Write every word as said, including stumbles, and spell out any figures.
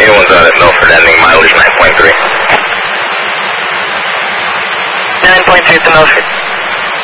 new one's out at Milford ending mileage nine point three. nine point three to Milford.